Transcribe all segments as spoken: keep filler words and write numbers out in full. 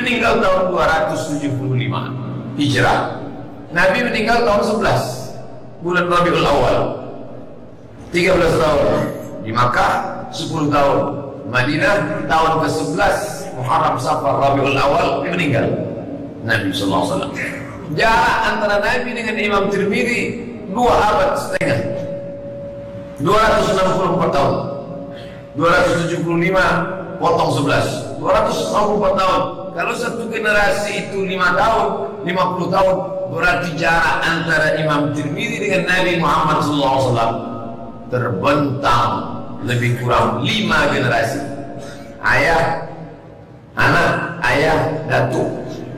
meninggal tahun dua ratus tujuh puluh lima Hijrah. Nabi meninggal tahun sebelas bulan Rabiul Awal, tiga belas tahun di Makkah, sepuluh tahun Madinah, tahun ke sebelas Muharram Safar Rabiul Awal meninggal Nabi sallallahu alaihi wasallam. Jarak antara Nabi dengan Imam Tirmidzi dua abad setengah, dua ratus enam puluh empat tahun. Dua ratus tujuh puluh lima potong sebelas, dua ratus enam puluh empat tahun. Kalau satu generasi itu lima tahun, lima puluh tahun, berarti jarak antara Imam Tirmidzi dengan Nabi Muhammad sallallahu alaihi wasallam terbentang lebih kurang lima generasi. Ayah, anak, ayah, datuk,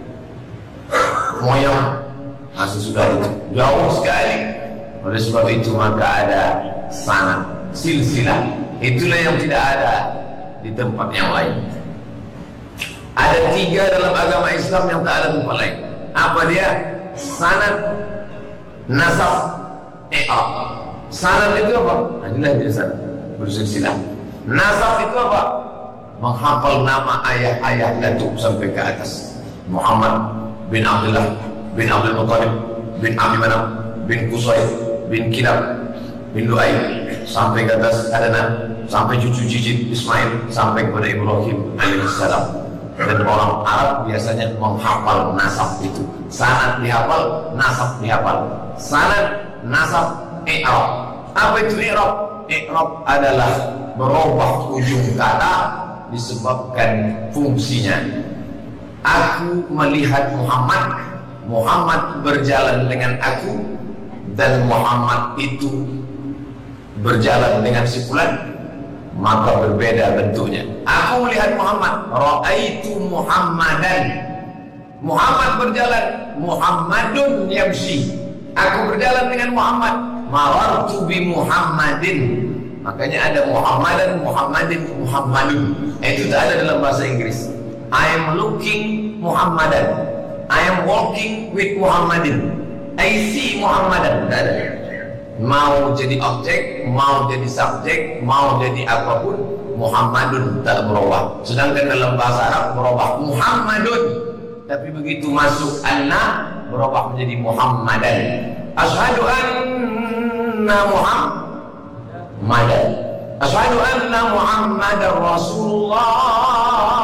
moyang, masih sudah itu jauh sekali. Oleh sebab itu maka ada sanad, silsilah. Itulah yang tidak ada di tempat yang lain. Ada tiga dalam agama Islam yang tak ada tempat lain. Apa dia? Sanad, nasab, i'rab. Sanad itu apa? Inilah dia sanad, bersilsilah. Nasab itu apa? Menghafal nama ayah-ayah datuk sampai ke atas. Muhammad bin Abdullah bin Abdul Muttalib bin Abi Manaf bin Qusay bin Kilab bin Lu'ay sampai ke atas Adnan, sampai cucu cicit Ismail, sampai kepada Ibrahim alaihissalam. Dan orang Arab biasanya menghafal nasab itu. Sanad dihafal, nasab dihafal. Sanad, nasab, i'rab. Apa itu i'rab? I'rab adalah merubah ujung kata disebabkan fungsinya. Aku melihat Muhammad, Muhammad berjalan dengan aku, dan Muhammad itu berjalan dengan si fulan, maka berbeda bentuknya. Aku melihat Muhammad, ra'aitu Muhammadan. Muhammad berjalan, Muhammadun yamshi. Aku berjalan dengan Muhammad, marartu bi Muhammadin. Makanya ada Muhammadan, Muhammadin, Muhammadun. Itu tak ada dalam bahasa Inggris. I am looking Muhammadan, I am walking with Muhammadin, I see Muhammadan. Tak ada. Mau jadi objek, mau jadi subjek, mau jadi apapun, Muhammadun tak berubah. Sedangkan dalam bahasa Arab berubah Muhammadun, tapi begitu masuk anna berubah menjadi Muhammadan. Asyhadu anna Muhammadan, asyhadu anna Muhammadar Rasulullah.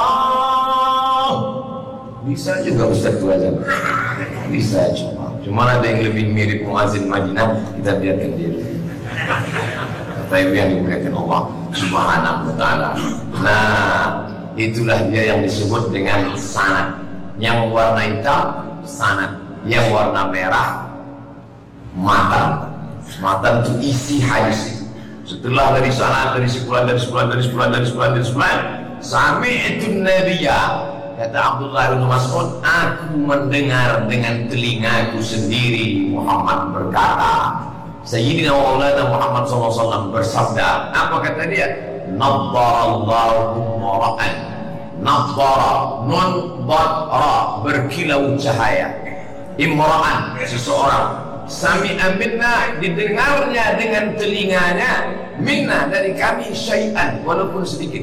Bisa juga Ustaz tu azan, bisa cuma Cuma ada yang lebih mirip muazin Madinah, kita biarkan dia. Kata ibu yang dimuliakan Allah Subhanahu wa ta'ala. Nah, itulah dia yang disebut dengan sanad. Yang warna hitam, sanad. Yang warna merah, matan. Matan itu isi hadis. Setelah dari sanad, dari sebulan, dari sebulan, dari sebulan, dari sebulan, dari sebulan, sami'tu nabiyya. Kata Abdullah bin Mas'ud, aku mendengar dengan telingaku sendiri Muhammad berkata, Sayyidina Maulana Muhammad sallallahu alaihi wasallam bersabda. Apa kata dia? Nabbarallahu mara'an. Nabbara, nun, bad, ra, berkilau cahaya. Imra'an, seseorang. Sami'a minna, didengarnya dengan telinganya, minna, dari kami, syai'an, walaupun sedikit.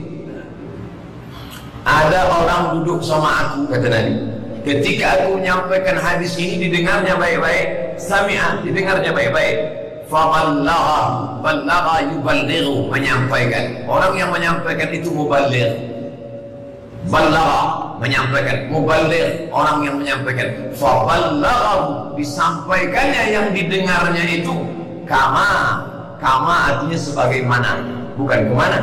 Ada orang duduk sama aku, kata Nabi. Ketika aku menyampaikan hadis ini, didengarnya baik-baik. Sami'ah, didengarnya baik-baik. Faballagha, ballagha yuballighu, menyampaikan. Orang yang menyampaikan itu muballigh. Ballagha, menyampaikan. Muballigh, orang yang menyampaikan. Faballaghahu, disampaikannya yang didengarnya itu kama. Kama artinya sebagaimana, bukan kemana.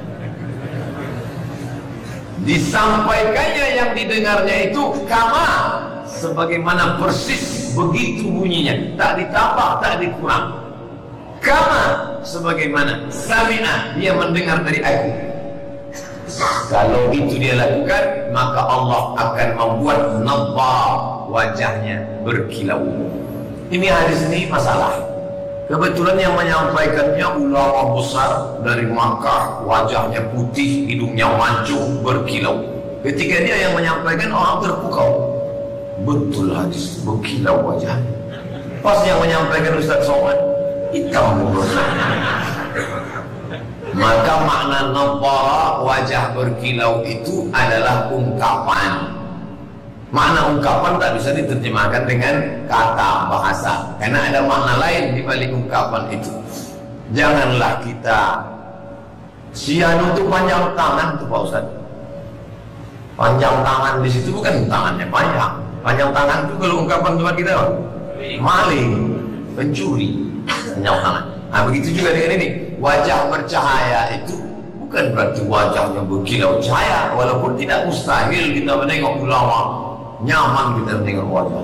Disampaikannya yang didengarnya itu kama, sebagaimana persis begitu bunyinya, tak ditambah, tak dikurang. Kama, sebagaimana sami'ah, dia mendengar dari aku. Kalau itu dia lakukan, maka Allah akan membuat nabbar, wajahnya berkilau. Ini hadis ini masalah. Kebetulan yang menyampaikannya ulama besar dari Makkah, wajahnya putih, hidungnya mancung, berkilau. Ketika dia yang menyampaikan, orang terpukau. Betul hadis, berkilau wajahnya. Pas yang menyampaikan Ustaz Somad, hitam mulut. Maka makna nabara, wajah berkilau itu adalah ungkapan. Makna ungkapan tak bisa diterjemahkan dengan kata bahasa, karena ada makna lain di balik ungkapan itu. Janganlah kita si anu itu panjang tangan tuh Pak Ustaz. Panjang tangan di situ bukan tangannya panjang. Panjang tangan itu kalau ungkapan tempat kita maling, pencuri, panjang tangan. Nah begitu juga dengan ini, wajah bercahaya itu bukan berarti wajahnya berkilau cahaya, walaupun tidak mustahil kita menengok ulama, nyaman kita menengok wajah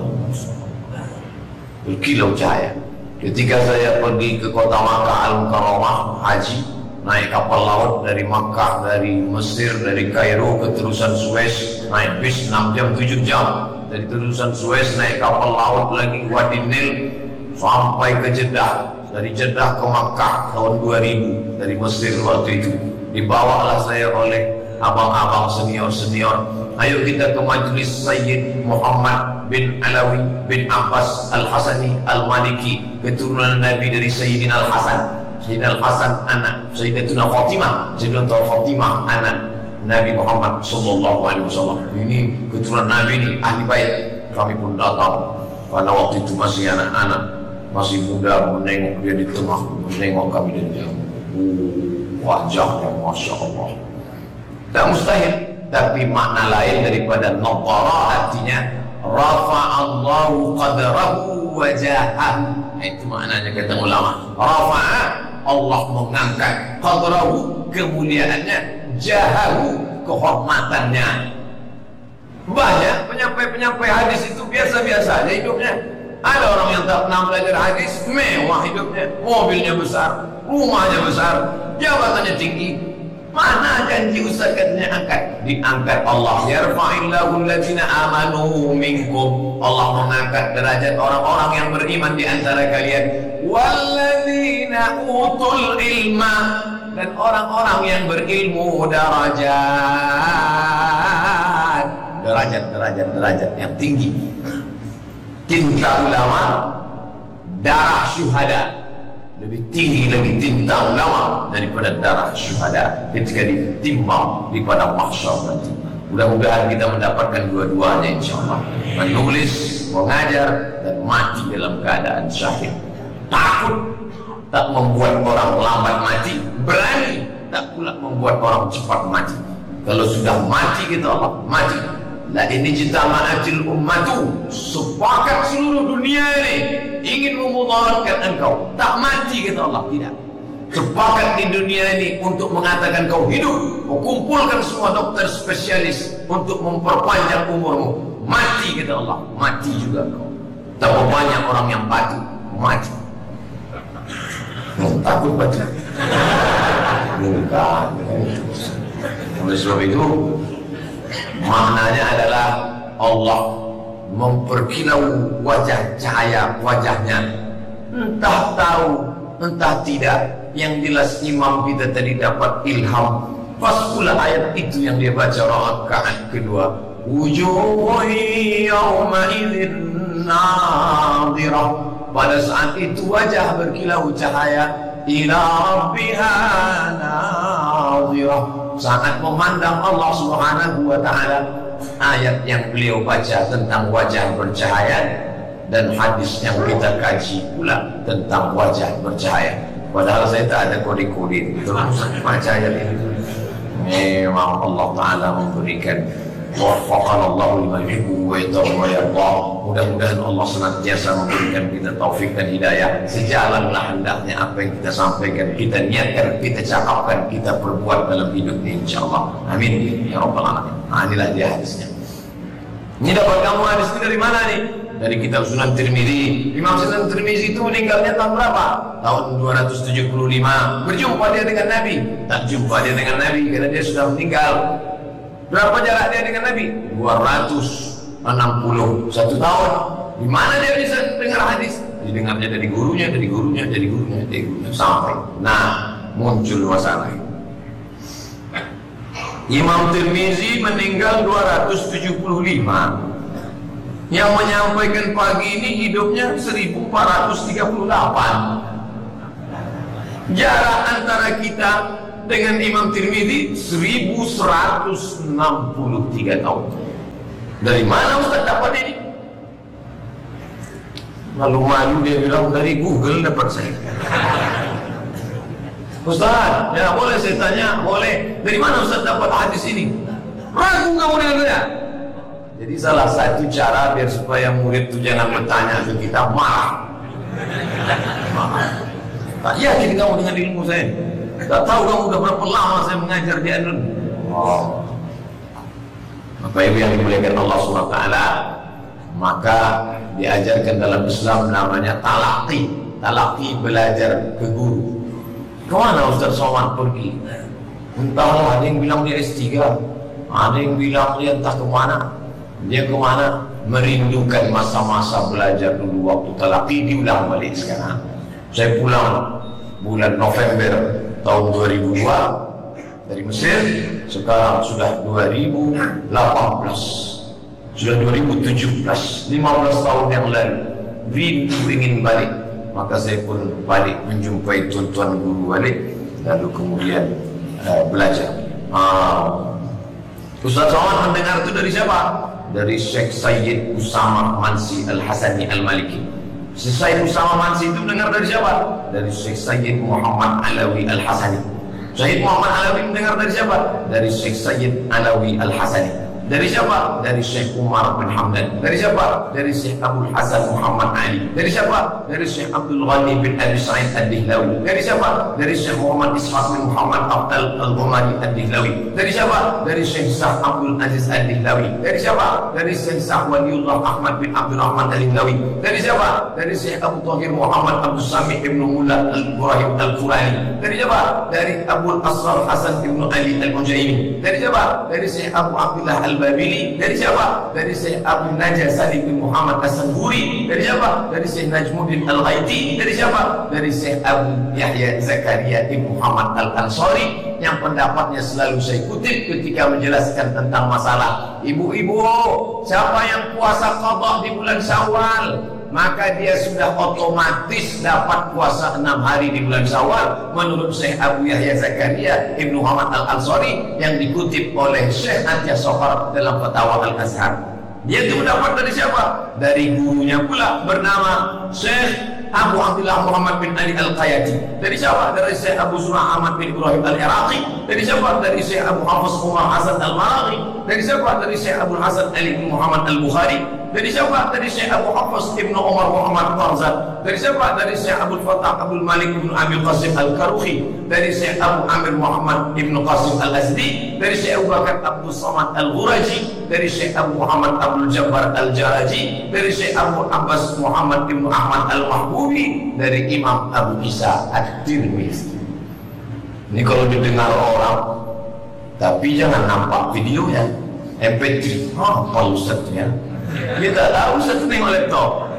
berkilau cahaya. Ketika saya pergi ke kota Makkah Al-Mukarramah haji, naik kapal laut dari Makkah, dari Mesir, dari Kairo ke terusan Suez, naik bis enam jam tujuh jam, dari terusan Suez naik kapal laut lagi Wadi Nil sampai ke Jeddah, dari Jeddah ke Makkah tahun dua ribu, dari Mesir waktu itu. Dibawalah saya oleh abang-abang senior-senior, ayo kita ke majlis Sayyid Muhammad bin Alawi bin Abbas Al-Hasani Al-Maliki, keturunan Nabi dari Sayyidina Al-Hasan. Sayyidina Al-Hasan anak Sayyidatuna Fatimah, Sayyidatuna Fatimah anak Nabi Muhammad sallallahu alaihi wasallam. Ini keturunan Nabi ini, ahli bait. Kami pun datang pada waktu itu masih anak-anak, masih muda, menengok dia di tengah, menengok kami dari jauh. Wajahnya Masya Allah. Tak mustahil, tapi makna lain daripada nadhara artinya rafa'allahu qadrahu wajahahu. Itu maknanya kata ulama. Rafa'a, Allah mengangkat, qadrahu, kemuliaannya, jahahu, kehormatannya. Banyak penyampai-penyampai hadis itu biasa-biasa aja hidupnya. Ada orang yang tak pernah belajar hadis, mewah hidupnya, mobilnya besar, rumahnya besar, jabatannya tinggi. Mana janji Ustaz katanya angkat? Diangkat Allah. Yarfa'illahu alladziina amanu minkum. Allah mengangkat derajat orang-orang yang beriman di antara kalian. Walladziina utul ilma, dan orang-orang yang berilmu darajat. Derajat, derajat, derajat yang tinggi. Cinta ulama, darah syuhada. Lebih tinggi lagi cinta ulama daripada darah syuhada ketika ditimbang di padang mahsyar nanti. Mudah-mudahan kita mendapatkan dua-duanya insyaallah. Menulis, mengajar, dan mati dalam keadaan syahid. Takut tak membuat orang lambat mati, berani tak pula membuat orang cepat mati. Kalau sudah mati kita Allah mati. La ini jitama'atil ummatu, sepakat seluruh dunia ini ingin memudaratkan engkau, tak mati kata Allah, tidak. Sepakat di dunia ini untuk mengatakan kau hidup, kumpulkan semua dokter spesialis untuk memperpanjang umurmu, mati kata Allah, mati juga kau. Tak banyak orang yang mati, mati. Oh, takut mati. Bukan. Oleh sebab itu maknanya adalah Allah memperkilau wajah cahaya wajahnya. Entah tahu, entah tidak, yang jelas imam kita tadi dapat ilham. Pas pula ayat itu yang dia baca rakaat kedua. Wujuhun yawma idzin nadhirah. Pada saat itu wajah berkilau cahaya ila rabbiha nadhirah, sangat memandang Allah Subhanahu wa ta'ala. Ayat yang beliau baca tentang wajah bercahaya dan hadis yang kita kaji pula tentang wajah bercahaya. Padahal saya tak ada kode-kode, terus baca ayat ini. Memang Allah Ta'ala memberikan waffaqanallahu liman yuhibbu wa yarda. Mudah-mudahan Allah senantiasa memberikan kita taufik dan hidayah. Sejalanlah hendaknya apa yang kita sampaikan, kita niatkan, kita cakapkan, kita perbuat dalam hidup ini insyaallah. Amin ya rabbal alamin. Nah, inilah dia hadisnya. Ini dapat kamu hadis ini dari mana nih? Dari kitab Sunan Tirmizi. Imam Sunan Tirmizi itu meninggalnya tahun berapa? Tahun dua ratus tujuh puluh lima. Berjumpa dia dengan Nabi? Tak jumpa dia dengan Nabi karena dia sudah meninggal. Berapa jarak dia dengan Nabi? dua ratus enam puluh satu tahun. Di mana dia bisa dengar hadis? Didengarnya dari gurunya, dari gurunya, dari gurunya, dari gurunya sampai. Nah, muncul masalah ini. Imam Tirmizi meninggal dua ratus tujuh puluh lima. Yang menyampaikan pagi ini hidupnya seribu empat ratus tiga puluh delapan. Jarak antara kita dengan Imam Tirmizi seribu seratus enam puluh tiga tahun. Dari mana Ustaz dapat ini? Malu-malu dia bilang, dari Google dapat saya. Ustaz, ya boleh saya tanya? Boleh. Dari mana Ustaz dapat hadis ini? Ragu kamu dengan dia. Jadi salah satu cara biar supaya murid itu jangan bertanya ke kita, marah. Tak yakin kamu dengan ilmu saya. Tak tahu kamu udah berapa lama saya mengajar di Andun. Oh. Bapak Ibu yang dimuliakan Allah subhanahu wa taala, maka diajarkan dalam Islam namanya talaqi. Talaqi, belajar ke guru. Kemana Ustaz Somad pergi? Entahlah, ada yang bilang dia S tiga, ada yang bilang dia entah kemana. Dia kemana? Merindukan masa-masa belajar dulu waktu talaqi, diulang balik sekarang. Saya pulang bulan November tahun dua ribu dua dari Mesir, sekarang sudah dua ribu delapan belas, sudah dua ribu tujuh belas, lima belas tahun yang lalu. Rindu ingin balik, maka saya pun balik menjumpai tuan-tuan guru balik, lalu kemudian uh, belajar. Uh, Ustaz Somad mendengar itu dari siapa? Dari Syekh Sayyid Usama Mansi Al-Hasani Al-Maliki. Syekh Sayyid Usama Mansi itu mendengar dari siapa? Dari Syekh Sayyid Muhammad Alawi Al-Hasani. Syekh Muhammad Alawi mendengar dari siapa? Dari Syekh Sayyid Alawi Al-Hasani. Dari siapa? Dari Syekh Umar bin Hamdan. Dari siapa? Dari Syekh Abdul Hasan Muhammad Ali. Dari siapa? Dari Syekh Abdul Ghani bin Abi Sa'id Ad-Dihlawi. Dari siapa? Dari Syekh Muhammad Ishaq bin Muhammad Abdul Al-Ghumari Ad-Dihlawi. Dari siapa? Dari Syekh Sa'd Abdul Aziz Ad-Dihlawi. Dari siapa? Dari Syekh Sa'd Waliullah Ahmad bin Abdul Rahman Al-Dihlawi. Dari siapa? Dari Syekh Abu Thahir Muhammad Abdul Sami ibn Mullah Al-Ibrahim Al-Qurani. Dari siapa? Dari Abu Asrar Hasan ibn Ali Al-Mujaimi. Dari siapa? Dari Syekh Abu Abdullah Al-Babili. Dari siapa? Dari Syekh Abu Najah Salim bin Muhammad As-Sanghuri. Dari siapa? Dari Syekh Najmuddin Al-Ghaiti. Dari siapa? Dari Syekh Abu Yahya Zakaria bin Muhammad Al-Ansari, yang pendapatnya selalu saya kutip ketika menjelaskan tentang masalah ibu-ibu, siapa yang puasa qadha di bulan Syawal, maka dia sudah otomatis dapat puasa enam hari di bulan Syawal menurut Syekh Abu Yahya Zakaria Ibnu Muhammad Al-Ansari yang dikutip oleh Syekh Atiyah Sohar dalam Fatwa Al-Azhar. Dia itu mendapat dari siapa? Dari gurunya pula bernama Syekh Abu Abdullah Muhammad bin Ali Al-Qayati. Dari siapa? Dari Syekh Abu Surah Ahmad bin Ibrahim Al-Iraqi. Dari siapa? Dari Syekh Abu Hafiz Umar Hasan Al-Maraghi. Dari siapa? Dari Syekh Abu Hasan Ali bin Muhammad Al-Bukhari. Dari siapa? Dari Syekh Abu Hafiz Ibn Umar Muhammad Tarzan. Dari siapa? Dari Syekh Abu Fatah Abdul Malik bin Abi Qasim Al-Karuhi. Dari Syekh Abu Amir Muhammad Ibn Qasim Al-Azdi. Dari Syekh Abu Bakar Abdul Samad Al-Ghuraji. Dari Syekh Abu Muhammad Abdul Jabbar Al-Jaraji. Dari Syekh Abu Abbas Muhammad Ibn Ahmad Al-Mahbubi. Dari Imam Abu Isa At-Tirmidzi. Ini kalau didengar orang, tapi jangan nampak videonya. M P tiga, oh, apa Ustaznya? Kita tahu Ustaz tengok laptop.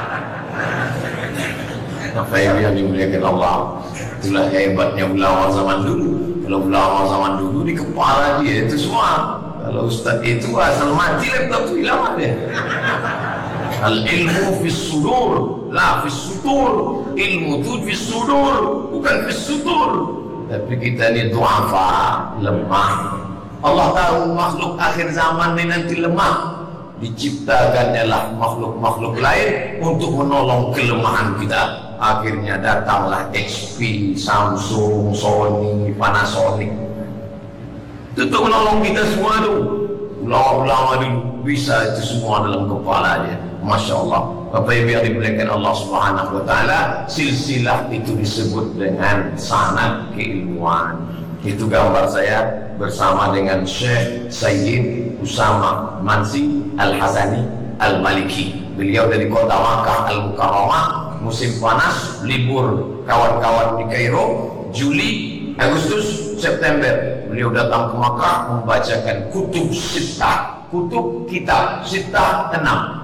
Apa yang dimuliakan Allah, itulah hebatnya ulama zaman dulu. Kalau ulama zaman dulu di kepala dia itu semua. Kalau Ustaz itu asal mati laptop itu hilang dia. Al ilmu fis sudur, la fis sutur. Ilmu itu fis sudur, bukan fis sutur. Tapi kita ni du'afa, lemah. Allah tahu makhluk akhir zaman ini nanti lemah. Diciptakannya lah makhluk-makhluk lain untuk menolong kelemahan kita. Akhirnya datanglah H P, Samsung, Sony, Panasonic. Itu untuk menolong kita semua dulu. Ulama-ulama dulu bisa itu semua dalam kepalanya. Masya Allah. Bapak Ibu yang dimuliakan Allah Subhanahu wa taala, silsilah itu disebut dengan sanad keilmuan. Itu gambar saya bersama dengan Syekh Sayyid Usama Mansi Al-Hasani Al-Maliki. Beliau dari kota Makkah Al-Mukarramah, musim panas, libur kawan-kawan di Kairo, Juli, Agustus, September. Beliau datang ke Makkah membacakan kutub sittah, kutub kitab sittah enam.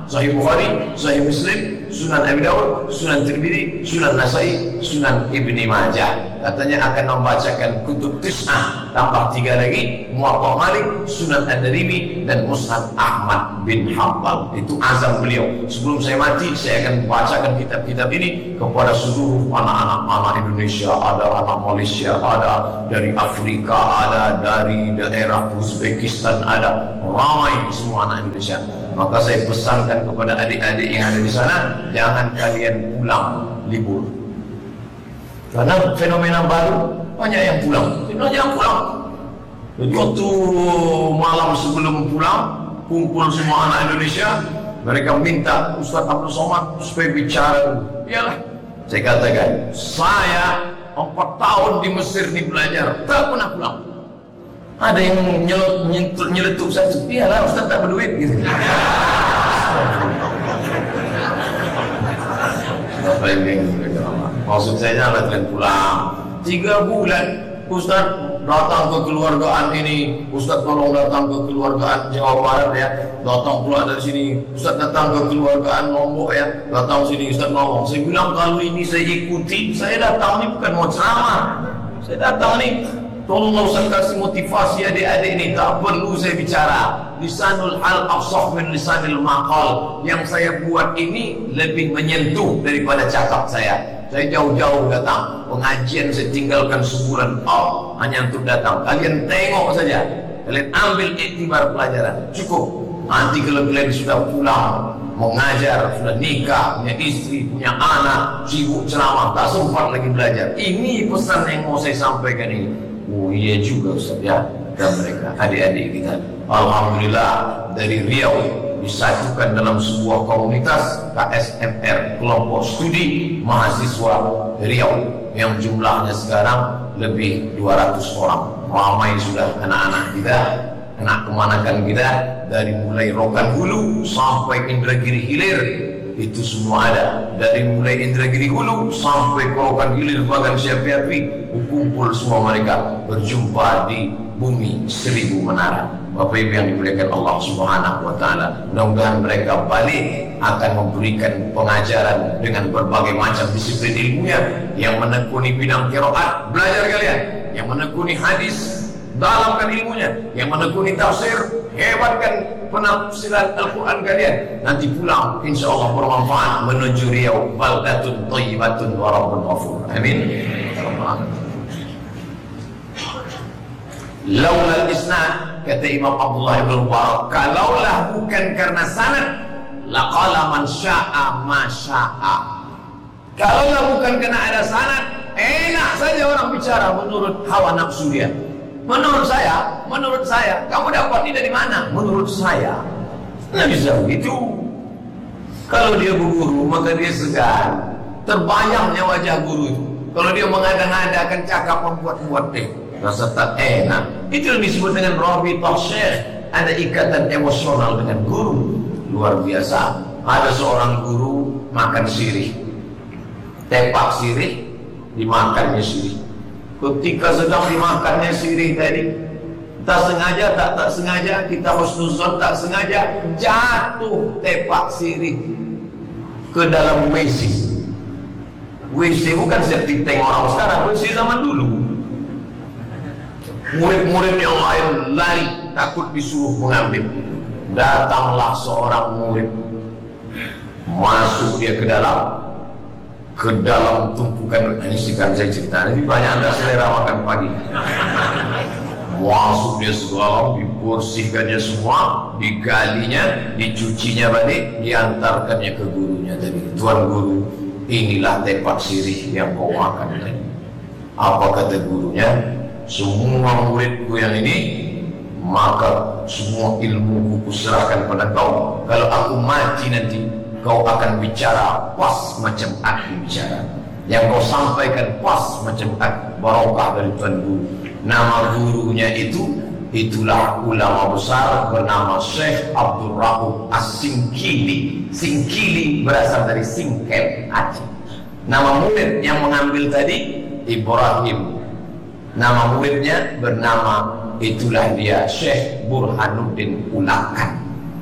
Sahih Bukhari, Sahih Muslim, Sunan Abi Dawud, Sunan Tirmidzi, Sunan Nasai, Sunan Ibni Majah. Katanya akan membacakan kutub Tis'ah, tambah tiga lagi, Muwatta Malik, Sunan Ad-Darimi, dan Musnad Ahmad bin Hanbal. Itu azam beliau. Sebelum saya mati, saya akan membacakan kitab-kitab ini kepada seluruh anak-anak anak Indonesia. Ada anak Malaysia, ada dari Afrika, ada dari daerah Uzbekistan, ada ramai semua anak Indonesia. Maka saya pesankan kepada adik-adik yang ada di sana, jangan kalian pulang libur. Karena fenomena baru, banyak yang pulang. Banyak yang pulang. Jadi waktu malam sebelum pulang, kumpul semua anak Indonesia, mereka minta Ustaz Abdul Somad supaya bicara. Iyalah, saya katakan, saya empat tahun di Mesir nih belajar, tak pernah pulang. Ada yang nyelut, nyelut, nyeletuk saya, iyalah Ustaz tak berduit gitu. Maksud saya jangan kalian pulang. Tiga bulan Ustaz datang ke keluargaan ini, Ustaz tolong datang ke keluargaan Jawa Barat ya, datang pula dari sini, Ustaz datang ke keluargaan Lombok ya, datang sini Ustaz ngomong. Saya bilang kalau ini saya ikuti, saya datang ini bukan mau ceramah, saya datang nih tolong Ustaz kasih motivasi adik-adik ini, tak perlu saya bicara. Lisanul hal afsah min lisanil maqal. Yang saya buat ini lebih menyentuh daripada cakap saya. Saya jauh-jauh datang, pengajian saya tinggalkan sebulan, oh, hanya untuk datang. Kalian tengok saja, kalian ambil iktibar pelajaran, cukup. Nanti kalau kalian sudah pulang, mau ngajar, sudah nikah, punya istri, punya anak, sibuk ceramah, tak sempat lagi belajar. Ini pesan yang mau saya sampaikan ini. Oh iya juga Ustaz ya, dan mereka adik-adik kita alhamdulillah dari Riau disatukan dalam sebuah komunitas K S M R, kelompok studi mahasiswa Riau, yang jumlahnya sekarang lebih dua ratus orang. Ramai sudah anak-anak kita, anak kemanakan kita, dari mulai Rokan Hulu sampai Indragiri Hilir, itu semua ada. Dari mulai Indragiri Hulu sampai Rokan Hilir bahkan Syafi'i, kumpul semua mereka berjumpa di bumi seribu menara. Bapak Ibu yang dimuliakan Allah Subhanahu wa taala, mudah-mudahan mereka balik akan memberikan pengajaran dengan berbagai macam disiplin ilmunya. Yang menekuni bidang qiraat, belajar kalian. Yang menekuni hadis, dalamkan ilmunya. Yang menekuni tafsir, hebatkan penafsiran Al-Quran kalian. Nanti pulang insyaallah bermanfaat menuju Riau, baldatun thayyibatun wa rabbun ghafur. Amin. Laula isnad, kata Imam Abdullah bin Mubarak, kalaulah bukan karena sanad, laqala man syaa ma syaa. Kalaulah bukan karena ada sanad, enak saja orang bicara menurut hawa nafsu dia. Menurut saya, menurut saya, kamu dapat ini dari mana? Menurut saya. Nggak bisa begitu. Kalau dia berguru, maka dia segan. Terbayangnya wajah guru itu. Kalau dia mengada-ngadakan cakap membuat-buat deh, rasa tak enak. Itu yang disebut dengan rabithah syekh. Ada ikatan emosional dengan guru. Luar biasa. Ada seorang guru makan sirih, tepak sirih, dimakannya sirih. Ketika sedang dimakannya sirih tadi, tak sengaja, tak tak sengaja, kita husnuzon tak sengaja, jatuh tepak sirih ke dalam W C. W C bukan septic tank orang sekarang, W C zaman dulu. Murid-murid yang lain lari, takut disuruh mengambil. Datanglah seorang murid, masuk dia ke dalam, ke dalam tumpukan. Ini sekarang saya cerita, ini banyak anda selera makan pagi. Masuk dia segala, dibersihkannya semua, digalinya, dicucinya balik, diantarkannya ke gurunya tadi. Tuan guru, inilah tepak sirih yang kau makan tadi. Apa kata gurunya? Semua muridku yang ini, maka semua ilmu ku serahkan pada kau. Kalau aku mati nanti, kau akan bicara pas macam aku bicara. Yang kau sampaikan pas macam aku. Barokah dari Tuan Guru. Nama gurunya itu, itulah ulama besar bernama Syekh Abdul Rauf As-Singkili. Singkili berasal dari Singkel, Aceh. Nama murid yang mengambil tadi Ibrahim. Nama muridnya bernama, itulah dia, Syekh Burhanuddin Ulakan.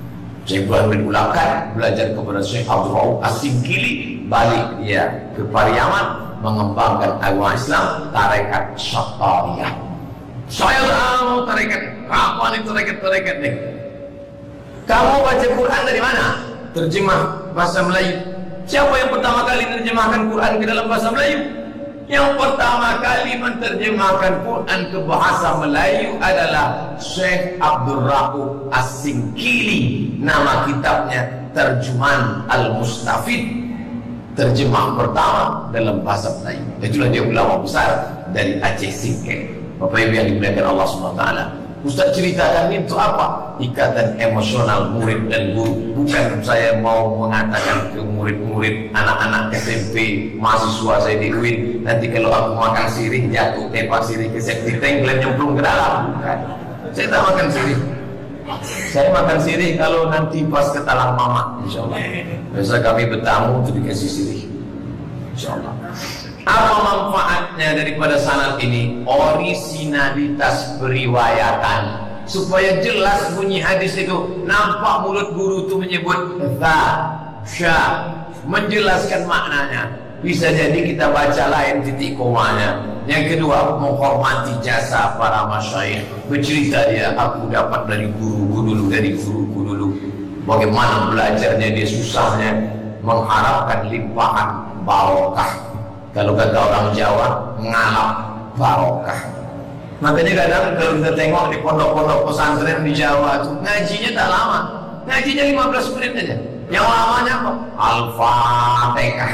Syekh Ibrahim bin Ulaqat belajar kepada Syekh Abdul Rauf As-Singkili, balik dia ke Pariaman mengembangkan agama Islam, tarekat Syattariyah. Saya tahu tarekat, apa nih tarekat-tarekat nih? Kamu baca Quran dari mana? Terjemah bahasa Melayu. Siapa yang pertama kali menerjemahkan Quran ke dalam bahasa Melayu? Yang pertama kali menerjemahkan Quran ke bahasa Melayu adalah Syekh Abdul Rauf As-Singkili. Nama kitabnya Terjemahan Al-Mustafid, terjemah pertama dalam bahasa Melayu. Itulah dia ulama besar dari Aceh Singkil. Bapak Ibu yang dimuliakan Allah subhanahu wa taala, Ustaz ceritakan itu apa? Ikatan emosional murid dan guru. Bukan saya mau mengatakan ke murid-murid, anak-anak S M P, mahasiswa saya di U I N, nanti kalau aku makan sirih jatuh tepak sirih ke septic tank, kalian nyemplung ke dalam. Bukan. Saya tak makan sirih. Saya makan sirih kalau nanti pas ke talang mama, insya Allah. Biasa kami bertamu itu dikasih sirih, insya Allah. Apa manfaatnya daripada sanad ini? Orisinalitas periwayatan, supaya jelas bunyi hadis itu. Nampak mulut guru itu menyebut tha, sya, menjelaskan maknanya. Bisa jadi kita baca lain titik komanya. Yang kedua, menghormati jasa para masyayikh. Bercerita dia, aku dapat dari guruku dulu, dari guruku dulu. Bagaimana belajarnya dia, susahnya, mengharapkan limpahan barokah. Kalau kata orang Jawa, ngalap barokah. Makanya kadang kalau kita tengok di pondok-pondok pesantren di Jawa itu ngajinya tak lama, ngajinya lima belas menit aja. Yang lamanya apa? Al-Fatihah.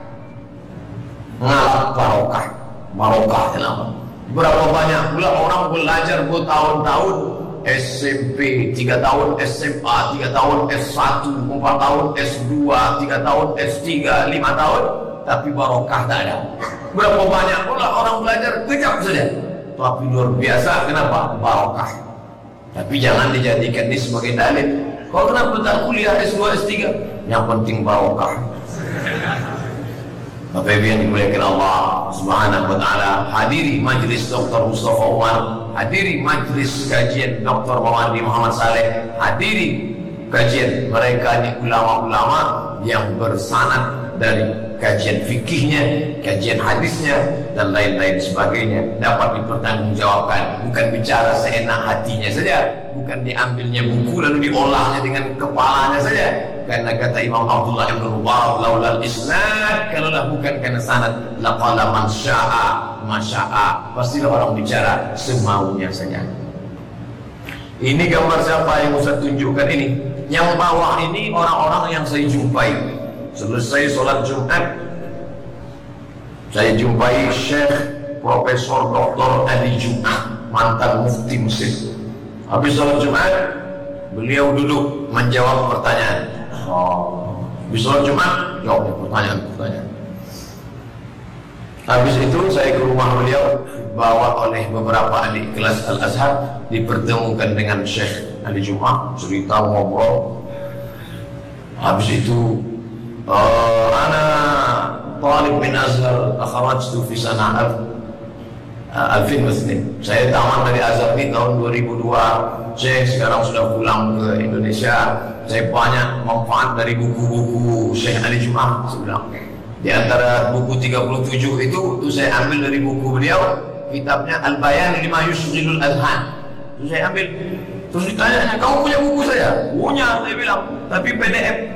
Ngalap barokah, barokah lama. Berapa banyak pula orang belajar bertahun-tahun, S M P tiga tahun, S M A tiga tahun, S satu empat tahun, S dua tiga tahun, S tiga lima tahun, tapi barokah tak ada. Berapa banyak pula orang belajar kejap saja, tapi luar biasa. Kenapa? Barokah. Tapi jangan dijadikan ini sebagai dalil. Kau kenapa tak kuliah S dua S tiga? Yang penting barokah. Bapak Ibu yang dimuliakan Allah Subhanahu wa taala, hadiri majlis Doktor Mustafa Umar, hadiri majlis kajian Doktor Mawardi Muhammad Saleh, hadiri kajian mereka ini ulama-ulama yang bersanad dari kajian fikihnya, kajian hadisnya, dan lain-lain sebagainya, dapat dipertanggungjawabkan. Bukan bicara seenak hatinya saja, bukan diambilnya buku lalu diolahnya dengan kepalanya saja. Karena kata Imam Abdullah Ibn Mubarak, laulal isnad, kalaulah bukan karena sanad, laqala man sya'a masya'a, pastilah orang bicara semaunya saja. Ini gambar siapa yang Ustaz tunjukkan ini? Yang bawah ini orang-orang yang saya jumpai. Selesai sholat Jumat, saya jumpai Syekh Profesor Doktor Ali Jum'ah, mantan mufti Mesir. Habis sholat Jumat, beliau duduk menjawab pertanyaan. Oh, habis sholat Jumat, jawab pertanyaan-pertanyaan. Habis itu saya ke rumah beliau, bawa oleh beberapa adik kelas Al-Azhar, dipertemukan dengan Syekh Ali Jum'ah, cerita ngobrol. Habis itu Uh, ana talib min Azhar, akharajtu fi sana alfin wasnin. Saya tamat dari Azhar ini tahun dua ribu dua. Saya sekarang sudah pulang ke Indonesia. Saya banyak manfaat dari buku-buku Syekh Ali Jum'ah. Saya bilang, di antara buku tiga puluh tujuh itu, itu saya ambil dari buku beliau, kitabnya Al-Bayan lima Yushghilul Adhan. Itu saya ambil. Terus ditanya, kamu punya buku saya? Punya, saya bilang, tapi P D F.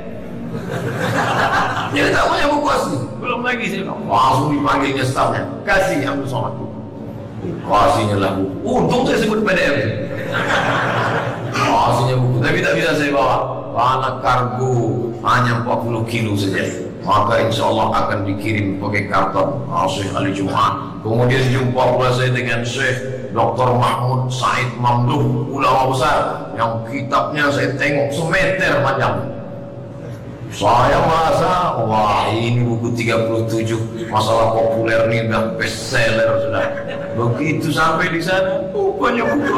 Dia tak punya buku asli, belum lagi. Saya bilang, langsung dipanggilnya stafnya, kasih ambil somat buku. Kasihnya lah buku. Untung saya sebut P D F. Kasihnya buku, tapi tak bisa saya bawa. Karena kargo hanya empat puluh kilo saja. Maka insya Allah akan dikirim pakai karton Syekh Ali Jum'ah. Kemudian jumpa pula saya dengan Syekh Doktor Mahmud Said Mamduh, ulama besar, yang kitabnya saya tengok semeter panjang. Saya merasa, wah ini buku tiga puluh tujuh, masalah populer ini udah best seller sudah. Begitu sampai di sana, oh banyak buku.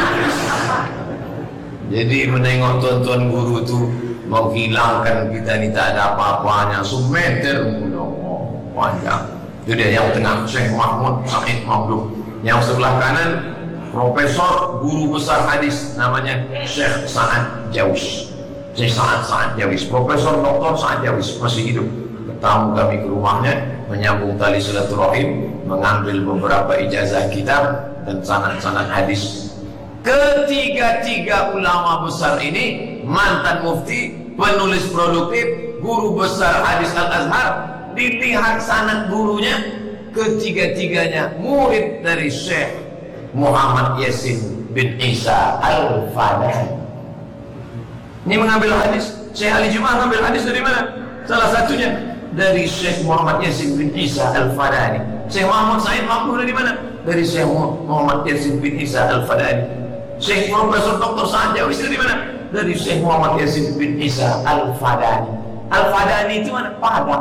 Jadi menengok tuan-tuan guru itu menghilangkan kita ini tak ada apa-apanya, semeter oh, panjang. Itu dia yang tengah, Syekh Mahmud Said Mamduh. Yang sebelah kanan, Profesor guru besar hadis namanya Syekh Sa'ad Jaus. Syekh Sa'ad Sa'ad Jawis, Profesor Doktor Sa'ad Jawis masih hidup. Tamu kami ke rumahnya, menyambung tali silaturahim, mengambil beberapa ijazah kitab dan sanad-sanad hadis. Ketiga-tiga ulama besar ini, mantan mufti, penulis produktif, guru besar hadis Al-Azhar, dilihat sanad gurunya, ketiga-tiganya murid dari Syekh Muhammad Yasin bin Isa Al-Fadani. Ini mengambil hadis, Syekh Ali Jum'ah mengambil hadis dari mana? Salah satunya dari Syekh Muhammad Yasin bin Isa Al-Fadani. Syekh Muhammad Said Makmur dari mana? Dari Syekh Muhammad Yasin bin Isa Al-Fadani. Syekh Profesor Doktor Sa'ad Jawis dari mana? Dari Syekh Muhammad Yasin bin Isa Al-Fadani. Al-Fadani itu mana? Padang.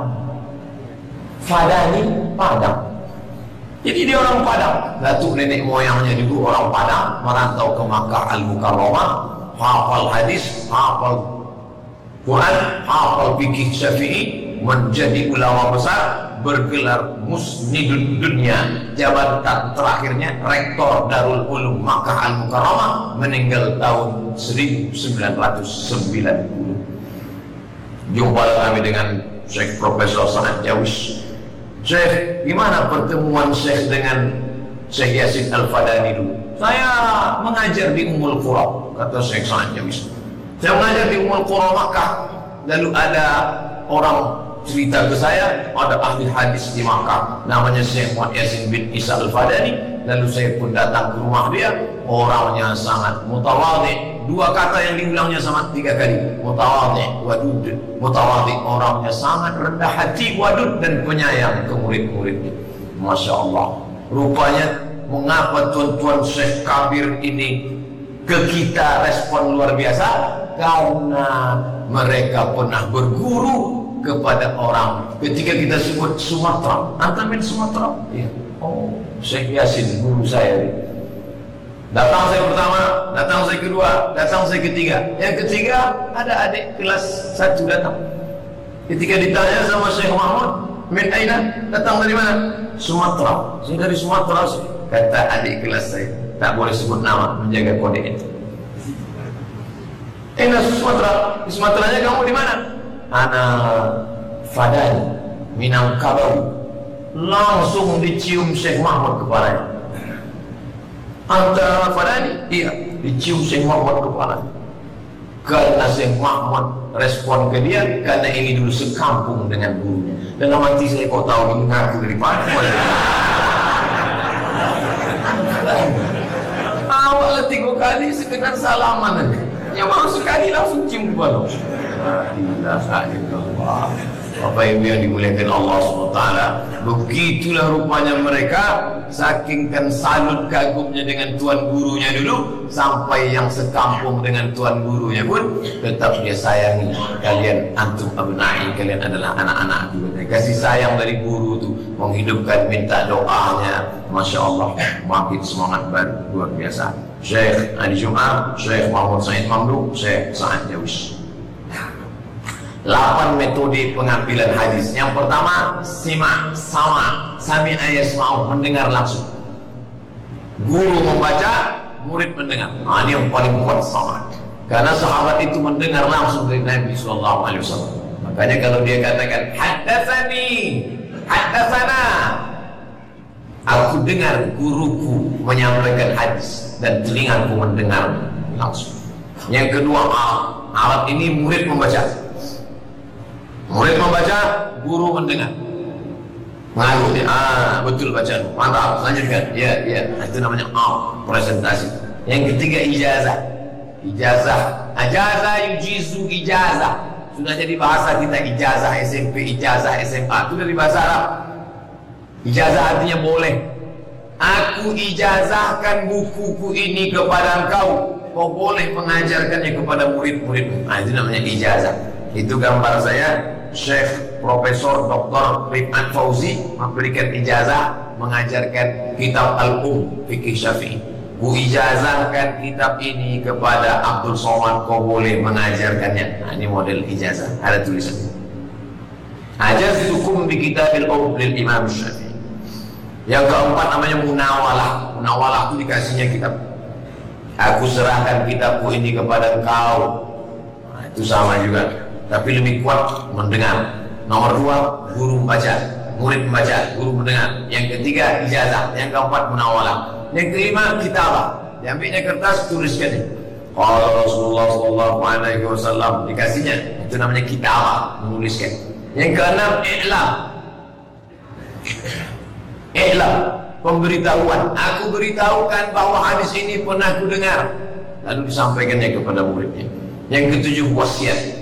Fadani, Padang. Jadi dia orang Padang. Datuk nenek moyangnya dulu orang Padang, merantau ke Makkah Al-Mukarramah, hafal hadis, hafal Quran, hafal fikih Syafi'i, menjadi ulama besar, bergelar Musnidud Dunia. Jabatan terakhirnya Rektor Darul Ulum Makkah Al-Mukarramah, meninggal tahun seribu sembilan ratus sembilan puluh. Jumpa kami dengan Syekh Profesor Sa'ad Jawis. Syekh, gimana pertemuan Syekh dengan Syekh Yasin Al-Fadani dulu? Saya mengajar di Ummul Qura, kata Syekh Sa'ad Jawis. Saya mengajar di Ummul Qura Makkah. Lalu ada orang cerita ke saya, ada ahli hadis di Makkah namanya Syekh Muhammad Yasin bin Isa Al-Fadani. Lalu saya pun datang ke rumah dia. Orangnya sangat mutawadhi. Dua kata yang diulangnya sama tiga kali, mutawadhi, wadud. Mutawadhi, orangnya sangat rendah hati, wadud, dan penyayang ke murid-muridnya. Masya Allah. Rupanya mengapa tuan-tuan Syekh Kabir ini ke kita respon luar biasa? Karena mereka pernah berguru kepada orang. Ketika kita sebut Sumatera, antum min Sumatera? Ya. Oh, Syekh Yasin guru saya. Datang saya pertama, datang saya kedua, datang saya ketiga. Yang ketiga ada adik kelas satu datang. Ketika ditanya sama Syekh Mahmud, min aina? Datang dari mana? Sumatera. Saya dari Sumatera. Kata adik kelas saya, tak boleh sebut nama, menjaga kode itu. Aina Sumatera? Di Sumateranya kamu di mana? Ana Fadani, Minangkabau. Langsung dicium Syekh Mahmud kepalanya. Anta Fadani? Iya, dicium Syekh Mahmud kepalanya. Karena Syekh Mahmud respon ke dia, karena ini dulu sekampung dengan gurunya. Dalam hati saya, kok tahu ini ngaku dari Padang? Awal tiga kali sekedar salaman aja. Yang baru sekali langsung cium kepala. Alhamdulillah. Bapak Ibu yang dimuliakan Allah subhanahu wa taala, begitulah rupanya mereka, saking kan salut kagumnya dengan tuan gurunya dulu, sampai yang sekampung dengan tuan gurunya pun tetap dia sayangi. Kalian antum abna'i, kalian adalah anak-anak juga. Kasih sayang dari guru itu menghidupkan, minta doanya. Masya Allah, makin semangat baru, luar biasa. Syekh Ali Jum'ah, Syekh Muhammad Said Mamduk, Syekh Sa'ad Jawis. Lapan metode pengambilan hadis. Yang pertama, simak, sama, sami ayasma'u, mendengar langsung. Guru membaca, murid mendengar. Nah, ini yang paling kuat sama. Karena sahabat itu mendengar langsung dari Nabi Sallallahu Alaihi Wasallam. Makanya kalau dia katakan haddatsani, haddatsana, aku dengar guruku menyampaikan hadis dan telingaku mendengar langsung. Yang kedua, alat ini murid membaca. Murid membaca, guru mendengar. Mengaku, ah betul bacaan, mantap, lanjutkan. Ya, ya, itu namanya ah, presentasi. Yang ketiga, ijazah. Ijazah, ijazah yujizu ijazah. Sudah jadi bahasa kita, ijazah S M P, ijazah S M A, itu dari bahasa Arab. Ijazah artinya boleh. Aku ijazahkan bukuku ini kepada engkau, kau boleh mengajarkannya kepada murid-muridmu. Nah, itu namanya ijazah. Itu gambar saya, Syekh Profesor Doktor Rifat Fauzi memberikan ijazah mengajarkan kitab Al-Um Fikih Syafi'i. Ku ijazahkan kitab ini kepada Abdul Somad, kau boleh mengajarkannya. Nah, ini model ijazah, ada tulisan. Ajaztukum bi kitabil Um lil Imam Syafi'i. Yang keempat namanya munawalah. Munawalah itu dikasihnya kitab. Aku serahkan kitabku ini kepada engkau. itu sama juga, tapi lebih kuat mendengar. Nomor dua, guru membaca, murid membaca, guru mendengar. Yang ketiga, ijazah. Yang keempat, munawalah. Yang kelima, kitabah. Diambilnya kertas, tuliskan. Kalau Rasulullah Shallallahu Alaihi Wasallam dikasihnya, itu namanya kitabah, menuliskan. Yang keenam, i'lam. I'lam, pemberitahuan. Aku beritahukan bahwa hadis ini pernah ku dengar, lalu disampaikannya kepada muridnya. Yang ketujuh, wasiat.